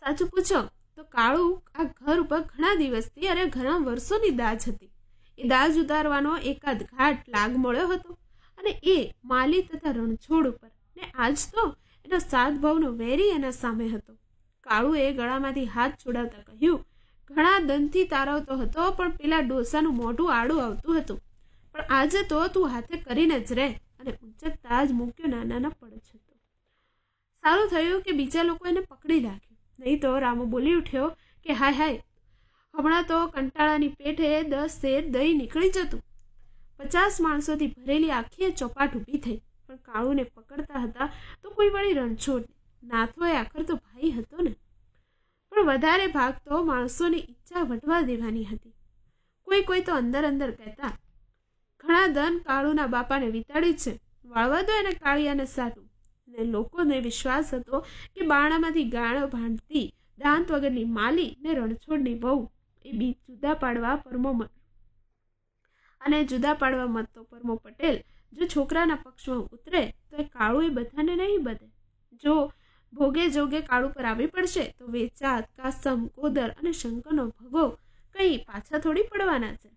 સાચું પૂછો તો કાળુ આ ઘર ઉપર ઘણા દિવસથી અને ઘણા વર્ષોની દાજ હતી. એ દાજ ઉતારવાનો એકાદ ઘાટ લાગ મળ્યો હતો અને એ માલી તથા રણછોડ ઉપર. ને આજ તો એનો સાત ભાવનો વેરી એના સામે હતો. કાળુએ ગળામાંથી હાથ છોડાવતા કહ્યું, ઘણા દનથી તારવતો હતો પણ પેલા ડોસાનું મોઢું આડું આવતું હતું. પણ આજે તો તું હાથે કરીને જ રહે. અને ઉંચકતા જ મૂક્યો નાનાના પડછ હતો. સારું થયું કે બીજા લોકો એને પકડી રાખ્યો, નહીં તો રામો બોલી ઉઠ્યો કે હાય હાય, હમણાં તો કંટાળાની પેઠે 10 શેર દહીં નીકળી જતું. 50 માણસોથી ભરેલી આખી ચોપાટ ઊભી થઈ. પણ કાળુને પકડતા હતા તો કોઈ વળી રણછોડ. નાથોએ આખર તો ભાઈ હતો ને. પણ વધારે ભાગ તો માણસોની ઈચ્છા વટવા દેવાની હતી. કોઈ તો અંદર અંદર કહેતા, ઘણા ધન કાળુના બાપાને વિતાડી છે, વાળવા દો એને કાળિયાને સાટું. ને લોકોને વિશ્વાસ હતો કે બાણામાંથી ગાળો ભાંડતી દાંત વગરની માલી ને રણછોડની વહુ એ બીજ જુદા પાડવા પરમો અને જુદા પાડવા મતતો પરમો પટેલ જો છોકરાના પક્ષમાં ઉતરે તો એ કાળુ એ બધાને નહીં બધે. જો ભોગે જોગે કાળુ પર આવી પડશે તો વેચાત, કાસમ, કોદર અને શંકરનો ભગો કંઈ પાછા થોડી પડવાના છે.